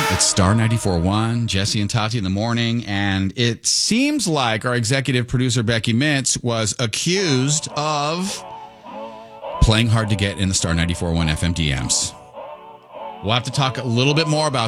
It's Star 94.1, Jesse and Tati in the morning, and it seems like our executive producer, Becky Mintz, was accused of playing hard to get in the Star 94.1 FM DMs. We'll have to talk a little bit more about